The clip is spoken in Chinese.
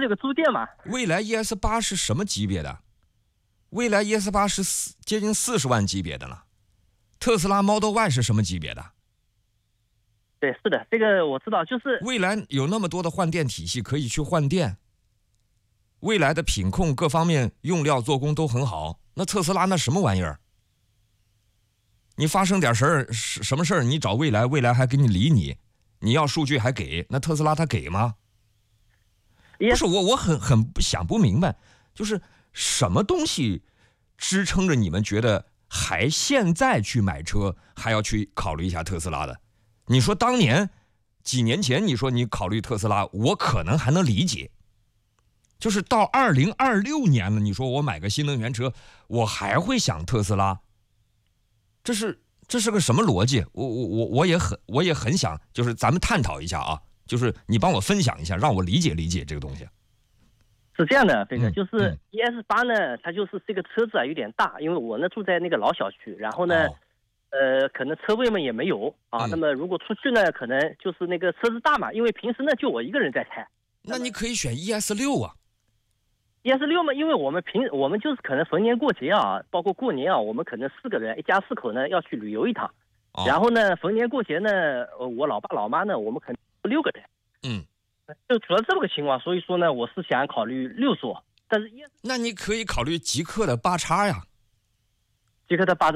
有个租店嘛。 蔚来 ES8是什么级别的？蔚来 ES8是接近40万级别的了。特斯拉 Model Y 是什么级别的？ 对，是的，这个我知道，就是蔚来有那么多的换电体系可以去换电，蔚来的品控各方面用料做工都很好。那特斯拉那什么玩意儿？你发生点什么事儿，你找蔚来，蔚来还给你理你，你要数据还给，那特斯拉他给吗？不是我很想不明白，就是什么东西支撑着你们觉得还现在去买车还要去考虑一下特斯拉的？你说当年几年前你说你考虑特斯拉，我可能还能理解，就是到2026年了，你说我买个新能源车，我还会想特斯拉，这是个什么逻辑？我也很想，就是咱们探讨一下啊，就是你帮我分享一下，让我理解理解这个东西。 是这样的，飞哥，就是 ES8 呢，它就是这个车子啊有点大，因为我呢住在那个老小区，然后呢，可能车位嘛也没有啊。那么如果出去呢，可能就是那个车子大嘛，因为平时呢就我一个人在开。 那你可以选 ES6啊。 ES6嘛，因为我们就是可能逢年过节啊，包括过年啊，我们可能4个人，一家4口呢要去旅游一趟。然后呢，逢年过节呢，我老爸老妈呢，我们可能6个人。就主要这么个情况，所以说呢，我是想考虑6座，但是那你可以考虑极氪的8X呀。 极氪的8X